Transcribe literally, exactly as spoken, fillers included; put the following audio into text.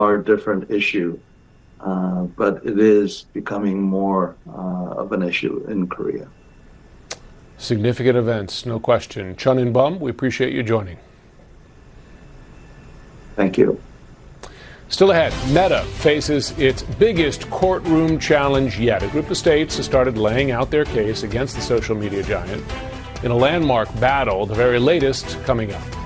are a different issue, uh, but it is becoming more uh, of an issue in Korea. Significant events, no question. Chun In-bum, we appreciate you joining. Thank you. Still ahead, Meta faces its biggest courtroom challenge yet. A group of states has started laying out their case against the social media giant in a landmark battle, the very latest coming up.